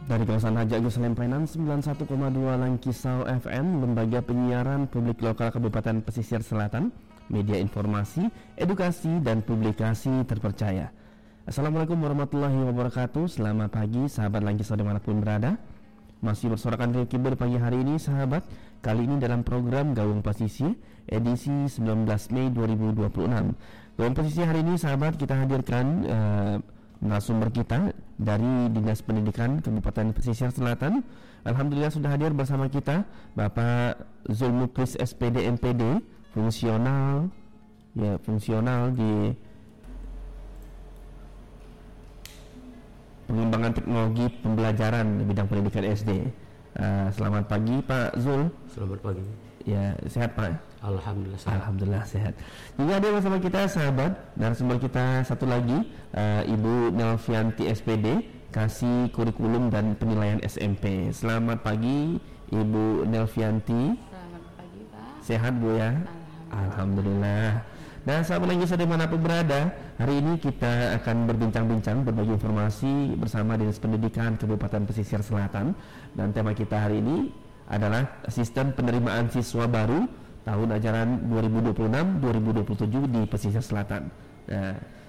Dari kawasan Haji Agus Lempenan 91,2 Langkisau FM, lembaga penyiaran publik lokal Kabupaten Pesisir Selatan, media informasi, edukasi, dan publikasi terpercaya. Assalamualaikum warahmatullahi wabarakatuh. Selamat pagi sahabat Langkisau dimanapun berada. Masih bersorakan Rio Kiber pagi hari ini sahabat. Kali ini dalam program Gawung Pesisir edisi 19 Mei 2026. Gawung Pesisir hari ini sahabat kita hadirkan narasumber kita dari Dinas Pendidikan Kabupaten Pesisir Selatan. Alhamdulillah sudah hadir bersama kita Bapak Zulmukris SPD MPD, fungsional di pengembangan teknologi pembelajaran di bidang pendidikan SD. Selamat pagi Pak Zul. Selamat pagi. Ya, sehat Pak? Alhamdulillah sehat. Alhamdulillah sehat. Juga ada bersama kita sahabat narasumber kita satu lagi, Ibu Nelvianti SPD, Kasih Kurikulum dan Penilaian SMP. Selamat pagi Ibu Nelvianti. Selamat pagi Pak. Sehat Bu ya? Alhamdulillah. Nah sahabat Langkisau dimanapun berada, hari ini kita akan berbincang-bincang berbagi informasi bersama Dinas Pendidikan Kabupaten Pesisir Selatan. Dan tema kita hari ini adalah Sistem Penerimaan Siswa Baru tahun ajaran 2026-2027 di Pesisir Selatan. Nah,